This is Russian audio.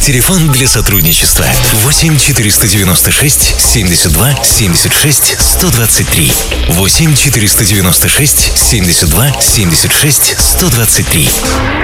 Телефон для сотрудничества 8 496 72 76 123. 8 496 72 76 123.